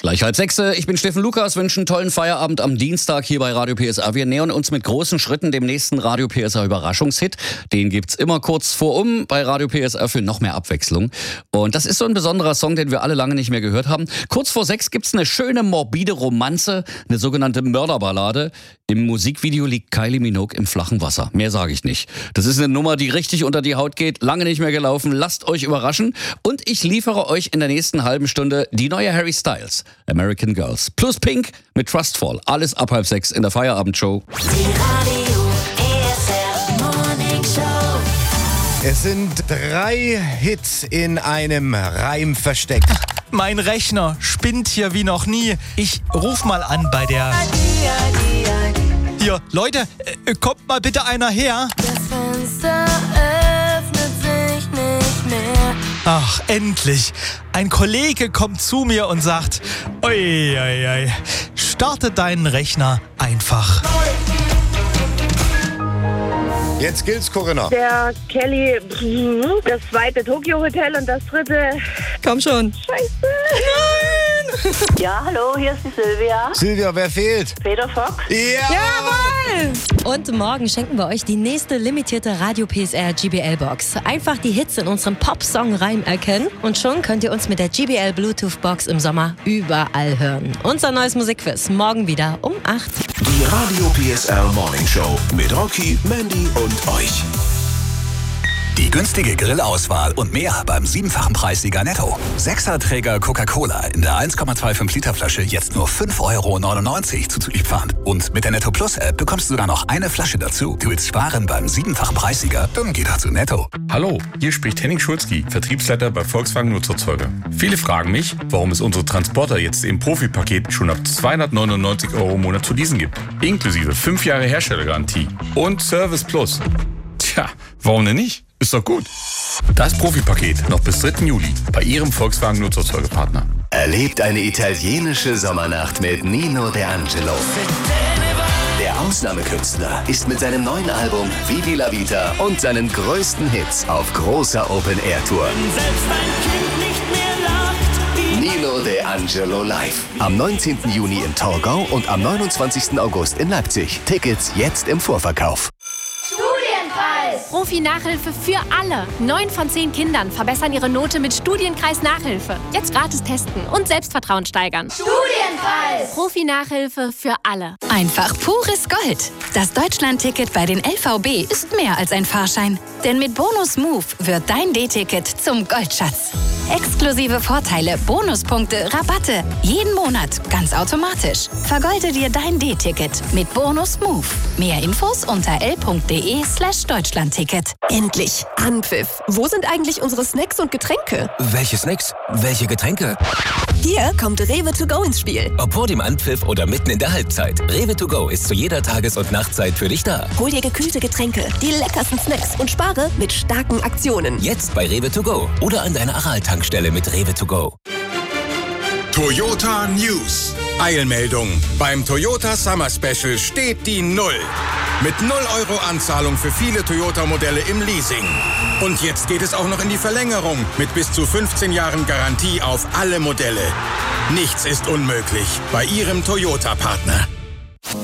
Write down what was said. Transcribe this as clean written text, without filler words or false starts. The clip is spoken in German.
Gleich 5:30. Ich bin Steffen Lukas, wünsche einen tollen Feierabend am Dienstag hier bei Radio PSR. Wir nähern uns mit großen Schritten dem nächsten Radio PSR Überraschungshit. Den gibt's immer kurz vor bei Radio PSR für noch mehr Abwechslung. Und das ist so ein besonderer Song, den wir alle lange nicht mehr gehört haben. Kurz vor 6 gibt's eine schöne morbide Romanze, eine sogenannte Mörderballade. Im Musikvideo liegt Kylie Minogue im flachen Wasser. Mehr sage ich nicht. Das ist eine Nummer, die richtig unter die Haut geht. Lange nicht mehr gelaufen. Lasst euch überraschen. Und ich liefere euch in der nächsten halben Stunde die neue Harry Styles, American Girls. Plus Pink mit Trustfall. Alles ab 5:30 in der Feierabendshow. Die Radio PSR Morning Show. Es sind 3 Hits in einem Reim versteckt. Mein Rechner spinnt hier wie noch nie. Ich ruf mal an bei der... Hier, Leute, kommt mal bitte einer her. Das Fenster öffnet sich nicht mehr. Ach, endlich. Ein Kollege kommt zu mir und sagt, oi, starte deinen Rechner einfach. Jetzt gilt's, Corinna. Der Kelly, das zweite Tokyo Hotel und das dritte... Komm schon. Scheiße. Nein! Ja, hallo, hier ist die Silvia. Silvia, wer fehlt? Peter Fox. Ja! Jawohl! Und morgen schenken wir euch die nächste limitierte Radio PSR GBL-Box. Einfach die Hits in unserem Pop-Song-Reim erkennen und schon könnt ihr uns mit der GBL Bluetooth-Box im Sommer überall hören. Unser neues Musikquiz morgen wieder um 8. Die Radio PSR Morning Show mit Rocky, Mandy und euch. Die günstige Grillauswahl und mehr beim 7-fachen Preissieger Netto. 6er-Träger Coca-Cola in der 1,25 Liter Flasche jetzt nur 5,99 € zuzüglich Pfand. Und mit der Netto Plus App bekommst du sogar noch eine Flasche dazu. Du willst sparen beim 7-fachen Preissieger? Dann geh doch zu Netto. Hallo, hier spricht Henning Schulzki, Vertriebsleiter bei Volkswagen Nutzerzeuger. Viele fragen mich, warum es unsere Transporter jetzt im Profipaket schon ab 299 € im Monat zu leasen gibt. Inklusive 5 Jahre Herstellergarantie und Service Plus. Tja, warum denn nicht? Ist doch gut. Das Profipaket noch bis 3. Juli bei Ihrem Volkswagen Nutzerzeugerpartner. Erlebt eine italienische Sommernacht mit Nino D'Angelo. Der Ausnahmekünstler ist mit seinem neuen Album Vivi la Vita und seinen größten Hits auf großer Open-Air-Tour. Nino D'Angelo live. Am 19. Juni in Torgau und am 29. August in Leipzig. Tickets jetzt im Vorverkauf. Profi-Nachhilfe für alle. 9 von 10 Kindern verbessern ihre Note mit Studienkreis-Nachhilfe. Jetzt gratis testen und Selbstvertrauen steigern. Studienkreis! Profi-Nachhilfe für alle. Einfach pures Gold. Das Deutschland-Ticket bei den LVB ist mehr als ein Fahrschein. Denn mit Bonus Move wird dein D-Ticket zum Goldschatz. Exklusive Vorteile, Bonuspunkte, Rabatte. Jeden Monat, ganz automatisch. Vergolde dir dein D-Ticket mit Bonus Move. Mehr Infos unter l.de/Deutschlandticket. Endlich Anpfiff. Wo sind eigentlich unsere Snacks und Getränke? Welche Snacks? Welche Getränke? Hier kommt Rewe to go ins Spiel. Ob vor dem Anpfiff oder mitten in der Halbzeit. Rewe to go ist zu jeder Tages- und Nachtzeit für dich da. Hol dir gekühlte Getränke, die leckersten Snacks und spare mit starken Aktionen. Jetzt bei Rewe to go oder an deiner Aral-Tankstelle mit Rewe to go. Toyota News. Eilmeldung. Beim Toyota Summer Special steht die 0. Mit 0 € Anzahlung für viele Toyota-Modelle im Leasing. Und jetzt geht es auch noch in die Verlängerung mit bis zu 15 Jahren Garantie auf alle Modelle. Nichts ist unmöglich bei Ihrem Toyota-Partner.